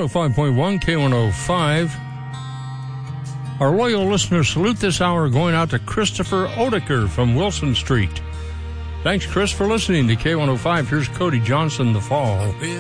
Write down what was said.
105.1 K105. Our loyal listeners salute this hour going out to Christopher Odeker from Wilson Street. Thanks, Chris, for listening to K105. Here's Cody Johnson, The Fall.